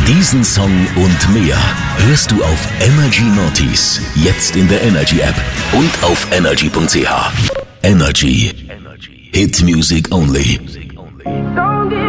Diesen Song und mehr hörst du auf Energy Northeast. Jetzt in der Energy App und auf energy.ch. Energy. Hit Music Only.